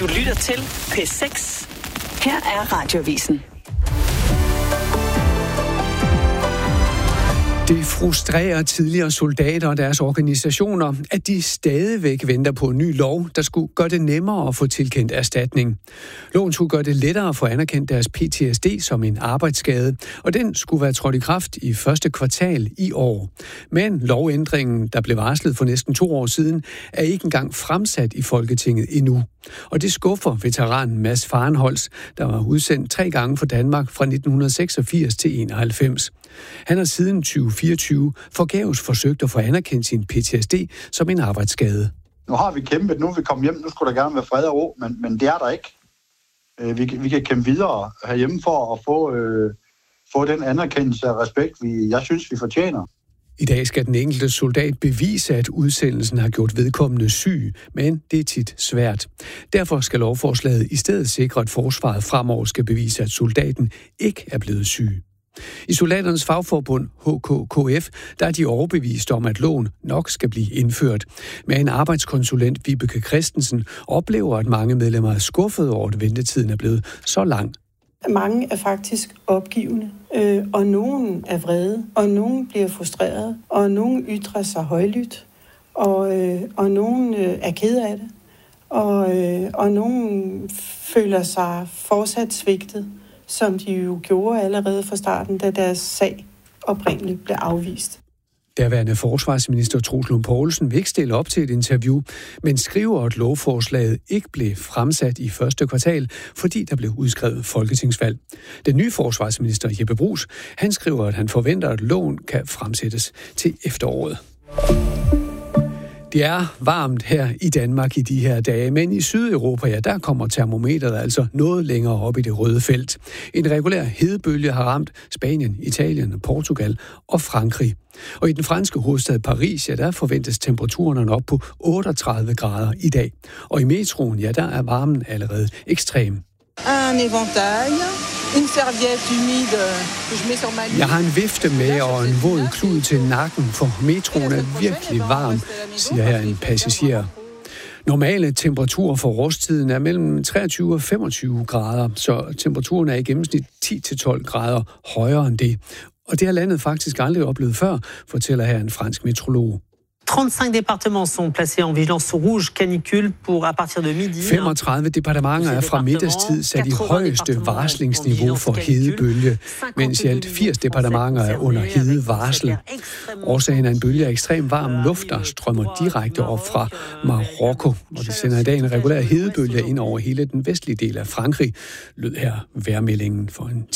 Du lytter til P6. Her er Radioavisen. Det frustrerer tidligere soldater og deres organisationer, at de stadigvæk venter på en ny lov, der skulle gøre det nemmere at få tilkendt erstatning. Loven skulle gøre det lettere at få anerkendt deres PTSD som en arbejdsskade, og den skulle være trådt i kraft i første kvartal i år. Men lovændringen, der blev varslet for næsten 2 år siden, er ikke engang fremsat i Folketinget endnu. Og det skuffer veteranen Mads Farenholz, der var udsendt 3 gange for Danmark fra 1986 til 91. Han har siden 2024 forgæves forsøgt at få anerkendt sin PTSD som en arbejdsskade. Nu har vi kæmpet, nu er vi kommet hjem, nu skulle der gerne være fred og ro, men det er der ikke. Vi kan kæmpe videre herhjemme for at få den anerkendelse og respekt, jeg synes, vi fortjener. I dag skal den enkelte soldat bevise, at udsendelsen har gjort vedkommende syg, men det er tit svært. Derfor skal lovforslaget i stedet sikre, at forsvaret fremover skal bevise, at soldaten ikke er blevet syg. I soldaternes fagforbund HKKF, der er de overbevist om, at loven nok skal blive indført. Men en arbejdskonsulent, Vibeke Christensen, oplever, at mange medlemmer er skuffede over, at ventetiden er blevet så lang. Mange er faktisk opgivende, og nogen er vrede, og nogen bliver frustreret, og nogen ytrer sig højlydt, og nogen er ked af det, og nogen føler sig fortsat svigtet, som de jo gjorde allerede fra starten, da deres sag oprindeligt blev afvist. Derværende forsvarsminister Troels Lund Poulsen vil ikke stille op til et interview, men skriver, at lovforslaget ikke blev fremsat i første kvartal, fordi der blev udskrevet folketingsvalg. Den nye forsvarsminister Jeppe Bruus, han skriver, at han forventer, at loven kan fremsættes til efteråret. Det er varmt her i Danmark i de her dage, men i Sydeuropa, ja, der kommer termometeret altså noget længere op i det røde felt. En regulær hedebølge har ramt Spanien, Italien, Portugal og Frankrig. Og i den franske hovedstad Paris, ja, der forventes temperaturerne op på 38 grader i dag. Og i metroen, ja, der er varmen allerede ekstrem. Un éventail, une serviette humide que je mets sur ma. Jeg har en vifte med og en våd klud til nakken, for metroen er virkelig varm, siger her en passager. Normale temperaturer for årstiden er mellem 23 og 25 grader, så temperaturen er i gennemsnit 10-12 grader højere end det. Og det har landet faktisk aldrig oplevet før, fortæller her en fransk meteorolog. 35 départements sont placés en vigilance rouge canicule pour à partir de midi. 35 departementer er fra middagstid sat i højeste varslingsniveau for hedebølge, mens i alt 80 departementer er under hedevarsel. Årsagen er en bølge af ekstrem varm luft, der strømmer direkte op fra Marokko, og det sender i dag en regulær hedebølge ind over hele den vestlige del af Frankrig, lød her vejrmeldingen for en